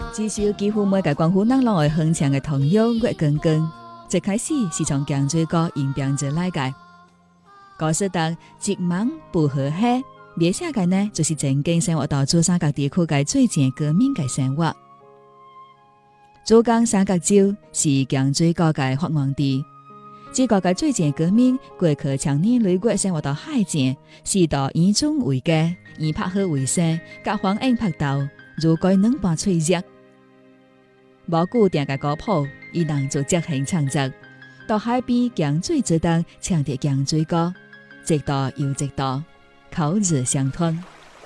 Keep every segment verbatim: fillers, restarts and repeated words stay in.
至少幾乎每個光復人攏會哼唱嘅童謠月光光，一開始是從江水歌演變而來嘅。歌詞中急忙不和諧，描寫嘅呢就是曾經生活到珠三角地區嘅最前革命嘅生活。珠江三角洲是江水歌嘅發源地，這個嘅最前革命過去長年累月生活到海前，是到以中為家，以拍河為生，甲黃英拍鬥，如該兩把脆弱。無固定嘅歌譜，伊人就即興創作，到海邊江水之東唱啲江水歌，一道又一道，口耳相傳。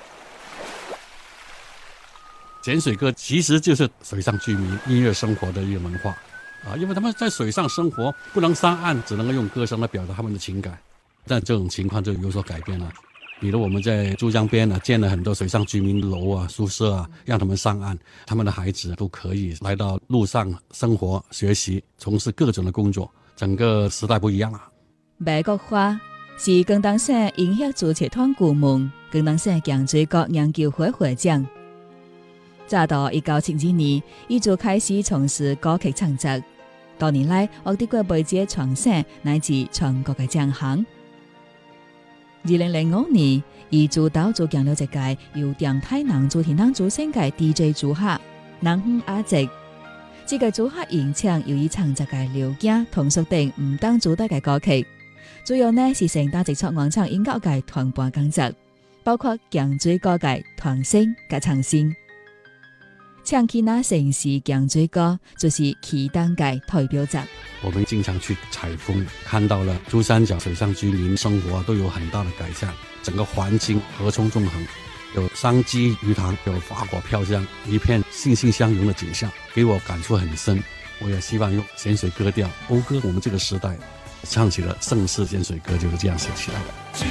撿水歌其實就是水上居民音樂生活的一個文化啊，因為他們在水上生活，不能上岸，只能夠用歌聲來表達他們的情感。但這種情況就有所改變了，比如我們在珠江邊啊建了很多水上居民樓啊、宿舍啊，讓他們上岸，他們的孩子都可以來到陸上生活、學習、從事各種的工作。整個時代不一樣了。 賣國花是廣東省音樂主持團顧問、廣東省江水歌研究會會長。早到一九七二年，伊就開始從事歌曲創作。多年來，獲得過每屆全省乃至全國嘅獎項。二零零五年，伊主導組建了一個由電台男主持人組成嘅 D J 組合“南方阿姐”。這個組合演唱由伊創作嘅流行同屬定唔當主打嘅歌曲，主要呢是承擔直出廣場音樂嘅團伴工作，包括江水歌嘅團聲及唱聲。唱起那城市江水歌就是其當嘅代表作。 我們經常去採風，看到了珠三角水上居民生活都有很大的改善，整個環境河涌縱橫，有桑基魚塘，有花果飄香，一片欣欣相融的景象，給我感觸很深。我也希望用鹹水歌調謳歌我們這個時代，唱起了盛世鹹水歌，就是這樣寫起來的。